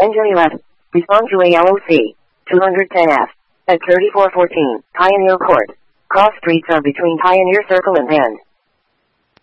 Engine 11. Respond to ALOC. 210F. At 3414, Pioneer Court. Cross streets are between Pioneer Circle and Penn.